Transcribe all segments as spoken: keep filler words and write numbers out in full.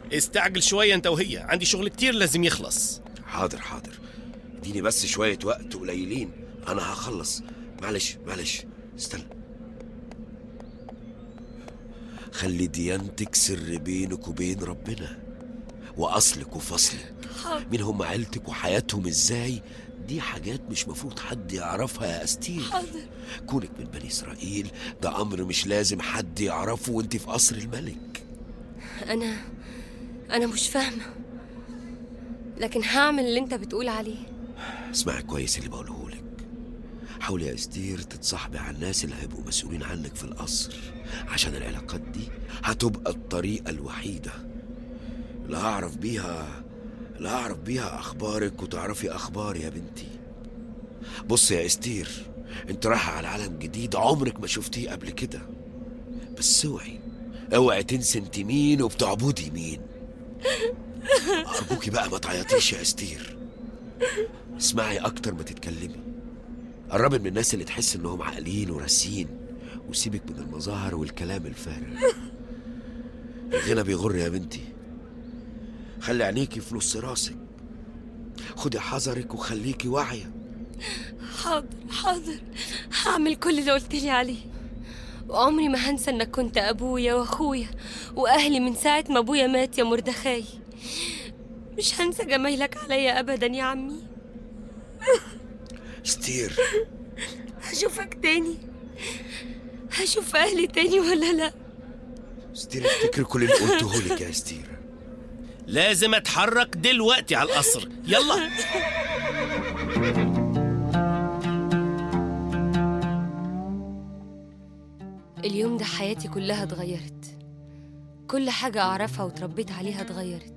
استعجل شوية انت وهي، عندي شغل كتير لازم يخلص. حاضر حاضر، اديني بس شوية وقت قليلين انا هخلص. معلش معلش استنى. خلي ديانتك سر بينك وبين ربنا، واصلك وفصلك، مين هم عيلتك وحياتهم ازاي، دي حاجات مش مفروض حد يعرفها يا أستير. حاضر. كونك من بني إسرائيل ده أمر مش لازم حد يعرفه وانت في قصر الملك. أنا أنا مش فاهمة، لكن هعمل اللي انت بتقول عليه. اسمعي كويس اللي بقوله لك. حاولي يا أستير تتصاحبي على الناس اللي هيبقوا مسؤولين عنك في القصر، عشان العلاقات دي هتبقى الطريقة الوحيدة اللي هعرف بيها اللي هعرف بيها أخبارك وتعرفي أخباري يا بنتي. بص يا أستير، انت رايحة على عالم جديد عمرك ما شفتيه قبل كده، بس اوعي اوعي تنسي انت مين وبتعبدي مين. أرجوكي بقى ما تعيطيش يا أستير، اسمعي أكتر ما تتكلمي، قربي من الناس اللي تحس انهم عاقلين وراسين، وسيبك من المظاهر والكلام الفارغ. الغنى بيغر يا بنتي، خلي عينيكي في نص راسك، خدي حذرك وخليكي واعية. حاضر حاضر، هعمل كل اللي قلت لي عليه، وعمري ما هنسى انك كنت ابويا واخويا واهلي من ساعة ما ابويا مات يا مردخاي. مش هنسى جمايلك عليا ابدا يا عمي. ستير، هشوفك تاني، هشوف اهلي تاني ولا لا؟ ستير افتكر كل اللي قلته لك يا ستير. لازم اتحرك دلوقتي على القصر، يلا. اليوم ده حياتي كلها اتغيرت، كل حاجة أعرفها وتربيت عليها اتغيرت،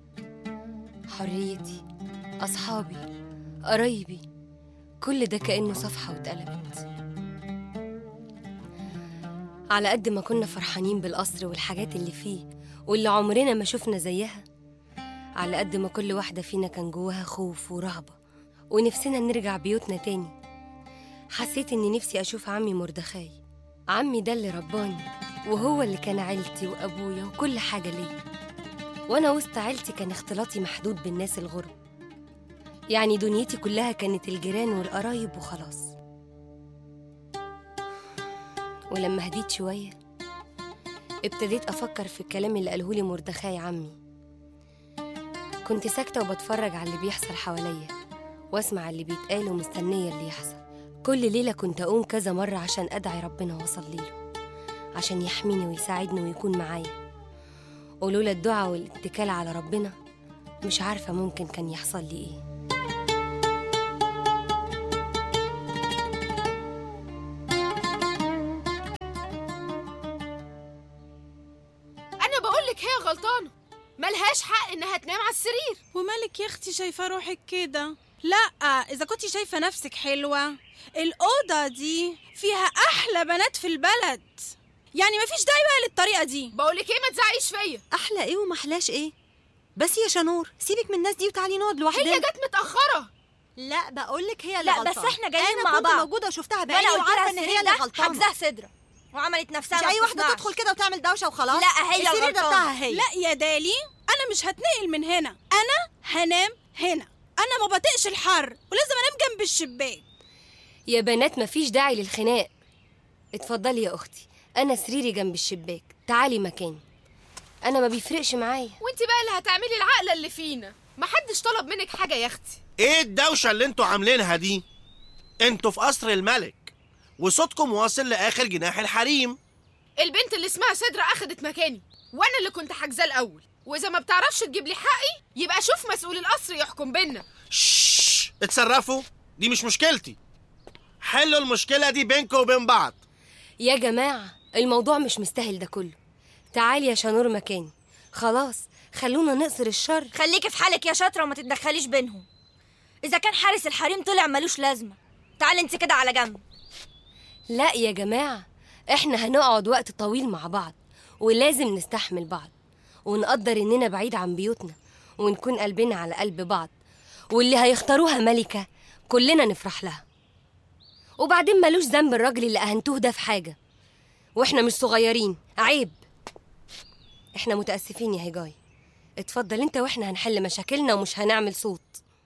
حريتي، أصحابي، قرايبي، كل ده كأنه صفحة واتقلبت. على قد ما كنا فرحانين بالقصر والحاجات اللي فيه واللي عمرنا ما شفنا زيها، على قد ما كل واحدة فينا كان جواها خوف ورهبة ونفسنا نرجع بيوتنا تاني. حسيت إني نفسي أشوف عمي مردخاي، عمي ده اللي رباني، وهو اللي كان عيلتي وأبويا وكل حاجة ليا. وأنا وسط عيلتي كان اختلاطي محدود بالناس الغرب، يعني دنيتي كلها كانت الجيران والقرايب وخلاص. ولما هديت شوية ابتديت أفكر في الكلام اللي قالهولي مردخاي عمي. كنت ساكتة وبتفرج على اللي بيحصل حواليا واسمع اللي بيتقال ومستنية اللي يحصل. كل ليلة كنت أقوم كذا مرة عشان أدعي ربنا وأصلي له عشان يحميني ويساعدني ويكون معايا، ولولا الدعاء والاتكال على ربنا مش عارفة ممكن كان يحصل لي إيه. أنا بقولك هي غلطانة، ملهاش حق إنها تنام على السرير. ومالك يا أختي شايفة روحك كده؟ لأ، إذا كنتي شايفة نفسك حلوة، الأوضة دي فيها أحلى بنات في البلد، يعني مفيش داعي بقى للطريقة دي. بقولك إيه، ما تزعقيش فيا. أحلى إيه ومحلاش إيه؟ بس يا شنور سيبك من الناس دي وتعالي نقعد لوحدنا. هي جت متأخرة. لا بقولك هي اللي لا غلطانة. بس احنا جايين مع بعض. أنا كنت موجودة وشفتها بعيني وعارفة إن هي اللي غلطانة. حجزها صدرة وعملت نفسها مش أي واحدة تدخل كده وتعمل دوشة وخلاص. لا هي السرير ده بتاعها هي. لا يا دالي، أنا مش هتنقل من هنا، أنا هنام هنا، أنا ما بطيقش الحر ولازم أنام جنب الشباك. يا بنات مفيش داعي للخناق، اتفضلي يا أختي، أنا سريري جنب الشباك، تعالي مكاني، أنا ما بيفرقش معايا. وانت بقى اللي هتعملي العقلة اللي فينا، محدش طلب منك حاجة يا أختي. ايه الدوشة اللي انتوا عاملينها دي؟ انتوا في قصر الملك وصوتكم واصل لآخر جناح الحريم. البنت اللي اسمها سدرة أخدت مكاني، وأنا اللي كنت حاجزاه الأول، وإذا ما بتعرفش تجيب لي حقي يبقى شوف مسؤول القصر يحكم بينا. شش، اتصرفوا، دي مش مشكلتي، حلوا المشكلة دي بينكم وبين بعض. يا جماعة الموضوع مش مستاهل ده كله، تعالي يا شنور مكاني، خلاص خلونا نقصر الشر. خليكي في حالك يا شاطرة وما تتدخليش بينهم، إذا كان حارس الحريم طلع ملوش لازمة، تعالي انت كده على جنب. لا يا جماعة، احنا هنقعد وقت طويل مع بعض ولازم نستحمل بعض ونقدر اننا بعيد عن بيوتنا ونكون قلبنا على قلب بعض، واللي هيختاروها ملكة كلنا نفرح لها. وبعدين ملوش ذنب الراجل اللي أهنتوه ده في حاجة، واحنا مش صغيرين، عيب. احنا متأسفين يا هجاي، اتفضل انت واحنا هنحل مشاكلنا ومش هنعمل صوت.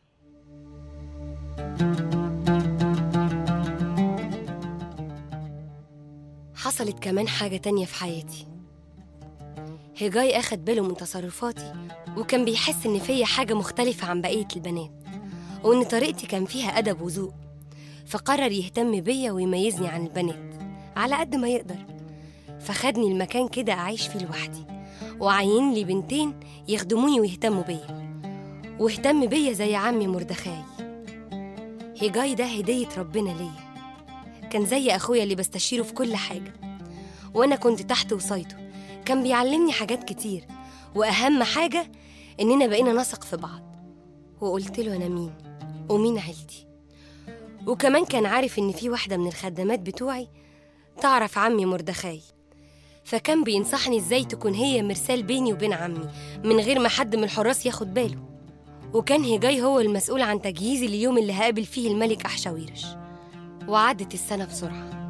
حصلت كمان حاجة تانية في حياتي. هيجاي أخد باله من تصرفاتي وكان بيحس إن فيا حاجة مختلفة عن بقية البنات وإن طريقتي كان فيها أدب وذوق، فقرر يهتم بيا ويميزني عن البنات على قد ما يقدر. فخدني المكان كده أعيش فيه لوحدي وعين لي بنتين يخدموني ويهتموا بيا، واهتم بيا زي عمي مردخاي. هيجاي ده هدية ربنا ليا، كان زي أخويا اللي بستشيره في كل حاجة وأنا كنت تحت وصايته. كان بيعلمني حاجات كتير وأهم حاجة إننا بقينا نثق في بعض. وقلت له أنا مين ومين عيلتي، وكمان كان عارف إن في واحدة من الخدامات بتوعي تعرف عمي مردخاي، فكان بينصحني إزاي تكون هي مرسال بيني وبين عمي من غير ما حد من الحراس ياخد باله. وكان هيجاي هو المسؤول عن تجهيزي اليوم اللي هقابل فيه الملك أحشاويرش. وعدت السنة بسرعة